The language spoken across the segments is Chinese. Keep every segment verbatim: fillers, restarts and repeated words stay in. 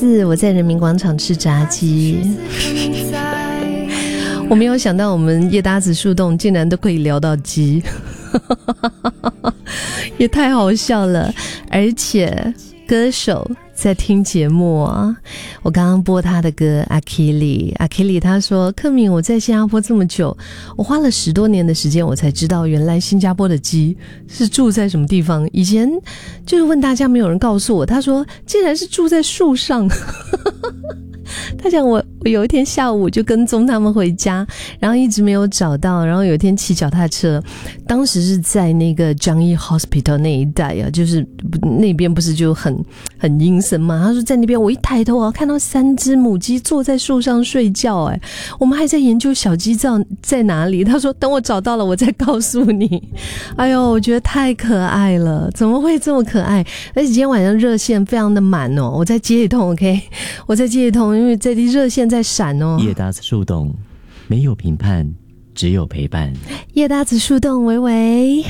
四，我在人民广场吃炸鸡。我没有想到我们叶搭子树洞竟然都可以聊到鸡，也太好笑了。而且歌手在听节目啊，我刚刚播他的歌阿 Kili， 阿 Kili 他说，克敏，我在新加坡这么久，我花了十多年的时间，我才知道原来新加坡的鸡是住在什么地方。以前就是问大家，没有人告诉我，他说竟然是住在树上。他讲我我有一天下午就跟踪他们回家，然后一直没有找到，然后有一天骑脚踏车，当时是在那个江一 Hospital 那一带啊，就是那边不是就很很阴森嘛。他说在那边我一抬头啊，看到三只母鸡坐在树上睡觉，哎，我们还在研究小鸡在在哪里。他说等我找到了我再告诉你。哎呦，我觉得太可爱了，怎么会这么可爱？而且今天晚上热线非常的满哦，我再接一通 OK， 我再接一通，因为这里热线在闪哦。 叶搭子树洞没有评判，只有陪伴。 叶搭子树洞，喂喂，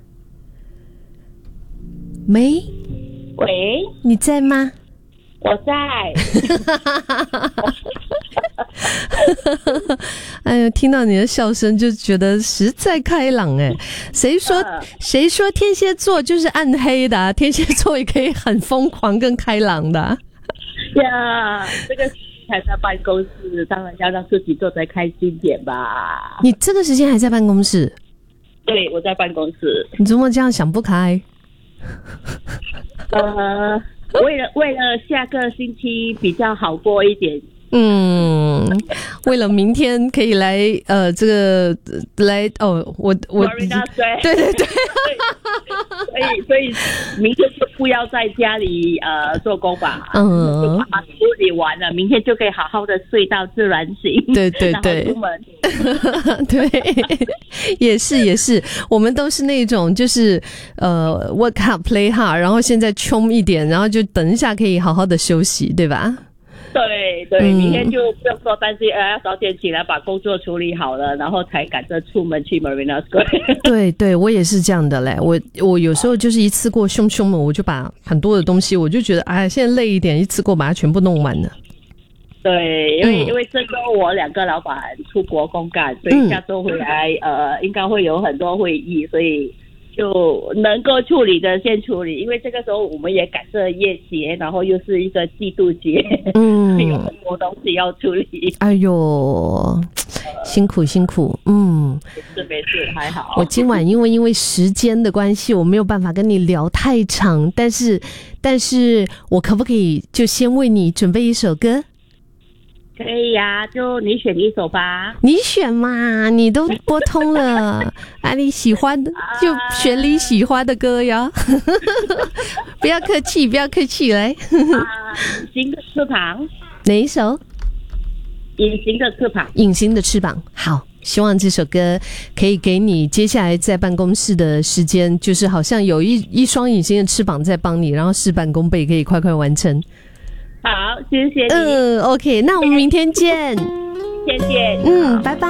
没？ 喂， 你在吗？ 我在。 哎呦，听到你的笑声就觉得实在开朗哎。谁说、呃、谁说天蝎座就是暗黑的、啊？天蝎座也可以很疯狂跟开朗的、啊。 呀，这个还在办公室，当然要让自己做得开心点吧。 你这个时间还在办公室？ 对，我在办公室。 你怎么这样想不开？ 呃，为了为了下个星期比较好过一点。 嗯，为了明天可以来呃这个来哦，我我对对对对， 所以所以明天就不要在家里呃做工吧， 嗯， 就把它处理完了，明天就可以好好的睡到自然醒， 对对对， 然后出门， 对，也是也是，我们都是那种就是呃 work hard play hard， 然后现在冲一点，然后就等一下可以好好的休息，对吧？ 对对，明天就不用说担心，呃，要早点起来把工作处理好了，然后才赶着出门去 Marina Square。对对，我也是这样的嘞。我我有时候就是一次过凶凶的，我就把很多的东西，我就觉得哎，现在累一点，一次过把它全部弄完了。 对，因为、嗯、因为这周我两个老板出国公干，所以下周回来、嗯、呃，应该会有很多会议，所以就能够处理的先处理，因为这个时候我们也赶着夜节，然后又是一个季度节，嗯，有很多东西要处理。 哎呦，辛苦辛苦，嗯， 没事没事，还好。 我今晚因为因为时间的关系，我没有办法跟你聊太长，但是但是我可不可以就先为你准备一首歌？ 可以呀、啊，就你选一首吧。 你选嘛，你都拨通了啊，你喜欢的就选你喜欢的歌呀。不要客气，不要客气，来。 啊，隐形的翅膀。 哪一首？ 隐形的翅膀。 隐形的翅膀。好，希望这首歌可以给你接下来在办公室的时间，就是好像有一一双隐形的翅膀在帮你，然后事半功倍，可以快快完成。 好，谢谢你。 嗯 ，OK， 那我们明天见。 谢谢。 嗯，拜拜。